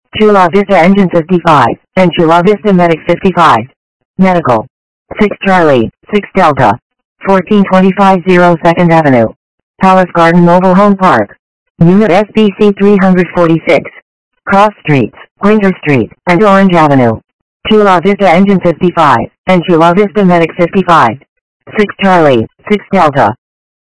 Chula Vista Engine 55, and Chula Vista Medic 55. Medical. 6 Charlie, 6 Delta. 1425 2nd Avenue. Palace Garden Mobile Home Park. Unit SBC 346. Cross Streets, Winter Street, and Orange Avenue. Chula Vista Engine 55, and Chula Vista Medic 55. 6 Charlie, 6 Delta.